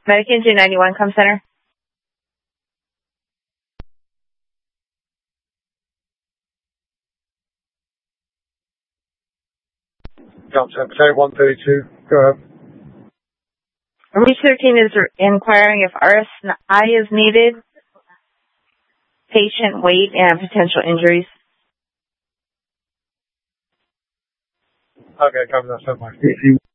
Medican 291, come center. Jump Secretary 132. Go ahead. Reach 13 is inquiring if RSI is needed, patient weight, and potential injuries. Okay, copy that so much.